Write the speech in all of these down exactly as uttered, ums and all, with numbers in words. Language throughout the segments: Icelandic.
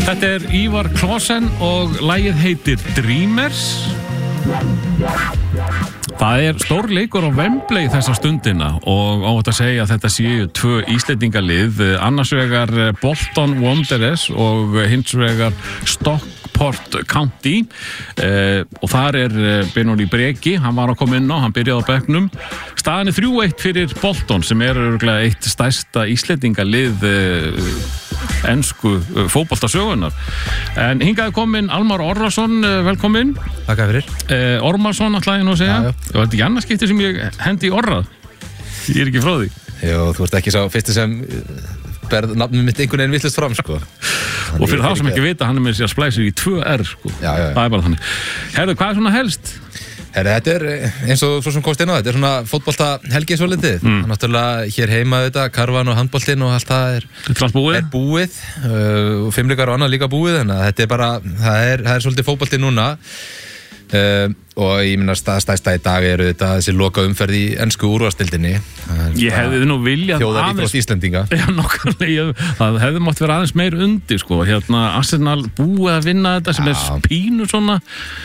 Þetta er Ívar Klosen og lagið heitir Dreamers. Það er stór leikur á Wembley þessa stundina og óvægt að segja að þetta séu tvö Íslendingalið, annars vegar Bolton Wanderers og hins vegar Stockport County eh, og þar er Benóni Breki, hann var að koma inn á, hann byrjaði á bekknum. Staðan er þrjú eitt fyrir Bolton sem er örugglega eitt stærsta Íslendingalið eh, ensku fótboltasögunar. En hingaði kominn Almar Orrason, velkominn. Takk fyrir. Eh, Ormarsson ætlaði ég nú að segja. Já, já. Og þetta er annað skipti sem ég hendi í Orrað. Ég er ekki frá því. Jú, þú ert ekki sá fyrsti sem berð nafnum mitt einhvern veginn villast fram, sko. Og fyrir þá sem ekki vita, hann er með sér að splæsa í tvö R, sko. Já, já, já. Það er bara þannig. Herðu, hvað er svona helst? Herri, þetta er eins og svo sem komst inn á, þetta er svona fótbolta helgisvolindið. Mm. Náttúrulega hér heima þetta, karvan og handboltinn og allt það er, Þetta er allt búið? er búið uh, og fimmleikar og annað líka búið, þannig að þetta er bara, það er, það er svolítið fótbolti núna. Uh, og ég minna stað, stæsta í dag eru þetta þessi loka umferð í ensku úrvalsdeildinni. Ég hefði nú viljað þjóðaríþrótt Íslendinga. Já, nokkulega, það hefði mátt vera aðeins meir undir, sko. Hérna, Arsenal búið að vinna þetta sem Já. er spínu svona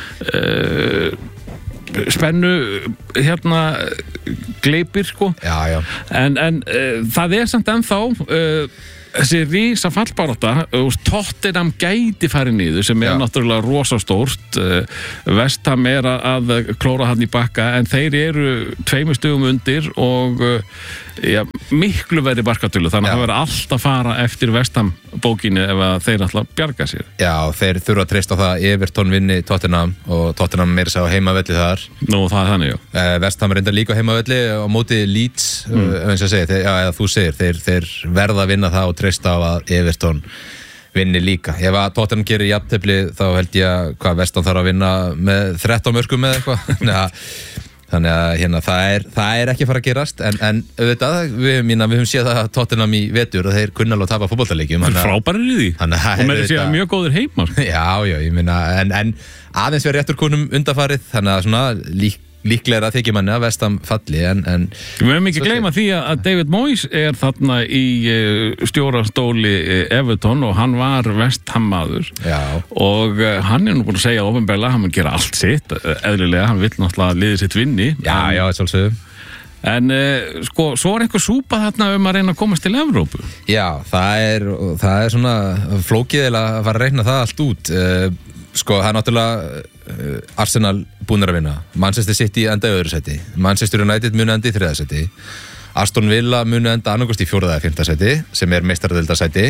uh, spennu hérna gleipir, sko. Já, já. En, en uh, það er samt ennþá uh, þessi rísa fallbarátta, Tottenham gæti farið niður sem er Já. náttúrulega rosastórt. West Ham er að klóra hann í bakka en þeir eru tveimur stugum undir og ja, miklu verið barkatölu, þannig að Já. það verður allt að fara eftir West Ham bókinni ef að þeir ætla að bjarga sér. Já, þeir þurfa að treysta á það að Everton vinni Tottenham og Tottenham meira sá heimavelli þar. Nú, það er þannig, já. Uh, West Ham reyndar líka heimavelli á móti Leeds, mm. uh, eins og segir, þeir, já, eða þú segir, þeir, þeir verða að vinna það og treysta á að Everton vinni líka. Ef að Tottenham gerir jafntefli þá held ég að hvað West Ham þarf að vinna með þrettán mörkum eða eitthvað. Þannig að hérna, það, er, það er ekki að fara að gerast en, en auðvitað, við, mína, við höfum séð það Tottenham í vetur og þeir kunna alveg að tapa fótboltaleikjum. Það er frábærir í því og með þessi að mjög góður heima. Já, já, ég minna, en, en aðeins verið réttur konum undanfarið, þannig að svona lík líklega að þykja manni að West Ham falli en, en við höfum ekki gleyma því að David Moyes er þarna í uh, stjórastóli uh, Everton og hann var West Ham maður. Já. Og uh, hann er nú búin að segja ofinberlega, hann mun gera allt sitt uh, eðlilega, hann vill náttúrulega liðið sitt vinni. Já, en, já, sjálfsögum. En uh, sko, svo er einhver súpa þarna um að reyna að komast til Evrópu. Já, það er, það er svona flókið að fara að reyna það allt út. Uh, Sko, það er náttúrulega uh, Arsenal búnir að vinna. Manchester City enda í öðru seti. Manchester United muni enda í þriðja seti. Aston Villa muni enda annarkost í fjórða eða fimmta seti, sem er meistaradeildarsæti.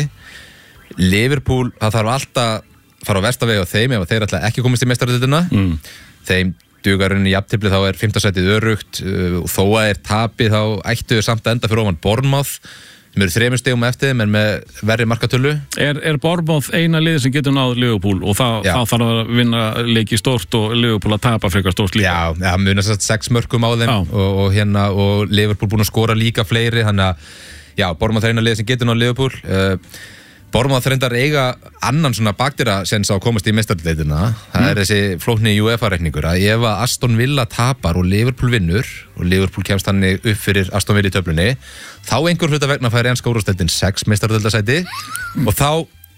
Liverpool, það þarf alltaf fara á versta veg á þeim ef þeir alltaf ekki komist í meistaradeildina. Mm. Þeim dugarinn í jafntefli þá er fimmta setið örugt. Uh, þó að þeir tapi þá ættu þau samt að enda fyrir ofan Bournemouth. Þeim eru þremur stigum eftir þeim en með verri markatölu. Er, er Bournemouth eina liðið sem getur náð Liverpool og það, það þarf að vinna leiki stórt og Liverpool að tapa frekar stórt líka? Já, það munar satt sex mörkum á þeim og, og, hérna, og Liverpool búin að skora líka fleiri, þannig að já, Bournemouth er eina liðið sem getur náð Liverpool. Uh, Bournemouth reyndar eiga annan svona bakdýra sens á að komast í meistaradeildina. Það mm. er þessi flókni UEFA-reikningur að ef að Aston Villa tapar og Liverpool vinnur og Liverpool kemst þannig upp fyrir Aston Villa í töflunni, þá einhver hluta vegna fær enska úrvalsdeildin sex meistaradeildarsæti og þá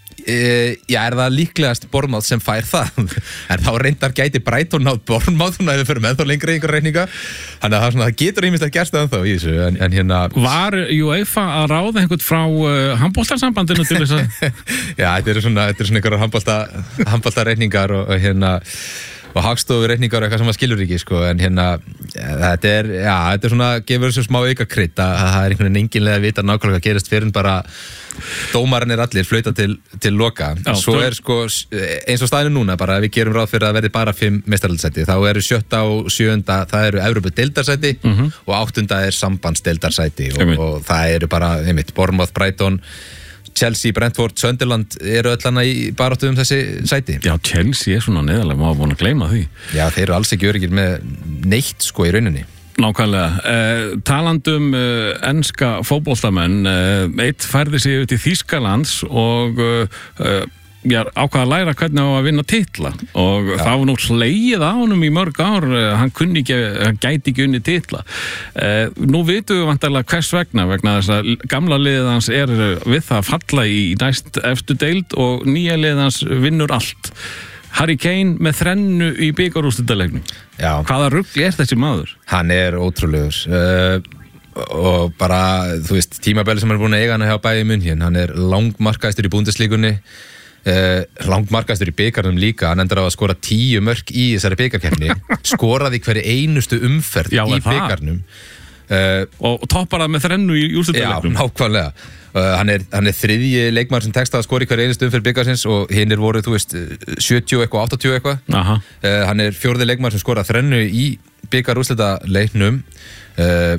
e, já, er það líklegast Bournemouth sem fær það. En þá reyndar gæti Brighton náð Bournemouth og við fyrir með þá lengri einhver reikninga. Þannig að það, svona, það getur ímyndst að gerst það ennþá í þessu. En, en hérna... Var UEFA að ráða einhvern frá uh, handboltasambandinu til þess að... Já, þetta eru svona, þetta eru svona einhverjar handbolta, handbolta reikningar og, og hérna... og hagstofu reikningar og eitthvað sem maður skilur ekki, sko, en hérna, þetta er, já, þetta er svona, gefur þessu smá auka krydd að það er einhvern veginn enginlega að vita nákvæmlega hvað gerist fyrir en bara dómarinn er allir flauta til, til loka. Já, svo er, sko, eins og staðinu núna, bara ef við gerum ráð fyrir að verði bara fimm meistaraldsæti, þá eru sjötta og sjöunda, það eru Evrópudeildarsæti mm-hmm. og áttunda er sambandsdeildarsæti og, og það eru bara, einmitt, Bournemouth, Brighton, Chelsea, Brentford, Sunderland eru öll hana í baráttu um þessi sæti. Já, Chelsea er svona neðarlega, maður búin að gleyma því. Já, þeir eru alls ekki öruggir með neitt, sko, í rauninni. Nákvæmlega. Eh, talandum eh, enska fótboltamenn, eh, eitt færði sig ut í Þýskalands og eh, já, ákvað að læra hvernig á að vinna titla og já. Það var nú hlegið á honum í mörg ár, hann kunni ekki, hann gæti ekki unni titla. Eh, nú vitum við vantarlega hvers vegna, vegna þess að gamla liðið hans er við það að falla í næst efstu deild og nýja liðið hans vinnur allt. Harry Kane með þrennu í bikarúrslitaleiknum. Já. Hvaða rugl er þessi maður? Hann er ótrúlegur. Uh, og bara, þú veist, tímabæli sem hann er búin að eiga hann hjá Bayern München, hann er langmarkaðistur í Bundesligunni, uh, langmarkaðistur í bikarnum líka, hann endur á að skora tíu mörk í þessari bikarkeppni, skoraði hverju einustu umferð Já, í bikarnum. Uh, og, og toppar það með þrennu í úrslitaleiknum. Já, nákvæmlega. Uh, hann, er, hann er þriðji leikmaður sem tekst að skora í hverju einustu umferð bikarsins og hinn er voru, þú veist, sjötíu eitthvað, áttatíu eitthvað. Uh, hann er fjórði leikmaður sem skora þrennu í bikarúrslitaleiknum. Uh,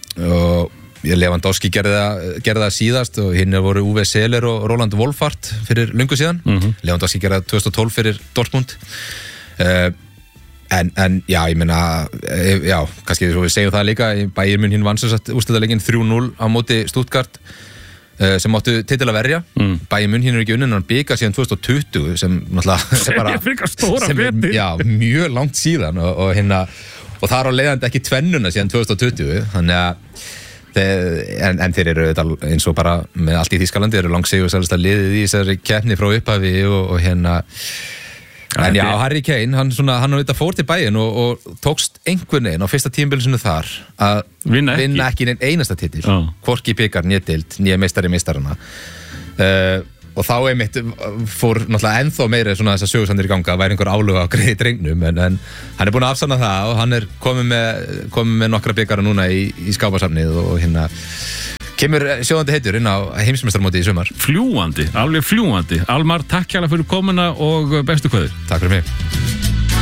og Lewandowski gerði það, gerði það síðast og hinn voru Uwe Seeler og Roland Wolfart fyrir löngu síðan. Mm-hmm. Lewandowski gerði það tvö þúsund og tólf fyrir Dortmund. Uh, en, en já, ég meina, já, kannski svo við segjum það líka, Bayern München vann sem sagt úrslitaleikin þrjú núll á móti Stuttgart uh, sem áttu titil að verja. Mm. Bayern München er ekki unninn hann bikar síðan tvö þúsund og tuttugu sem náttúrulega sem er bara sem er, já, mjög langt síðan og, og hérna og það er á leiðandi ekki tvennuna síðan tvö þúsund og tuttugu, þannig að þeir, en, en þeir eru eins og bara með allt í Þýskalandi, þeir eru langsigur sælst að liðið í þessari keppni frá upphafi og, og hérna en já, Harry Kane, hann svona, hann á þetta fór til Bayern og, og tókst einhvern veginn á fyrsta tímabilsinu þar að vinna ekki, vinna ekki neinn einasta titil, oh. hvorki bikar, né deild, né meistari meistarana uh, og þá einmitt fór náttúrulega ennþá meira svona þess að sögursandir í ganga að væri einhver áluga á greiði drengnum en, en hann er búin að afsanna það og hann er komið með, komið með nokkra bikara núna í, í skápasamnið og hérna kemur sjóðandi heitur inn á heimsmeistarmóti í sumar. Fljúandi, alveg fljúandi. Almar, takk hérlega fyrir komuna og bestu kveður. Takk fyrir mig.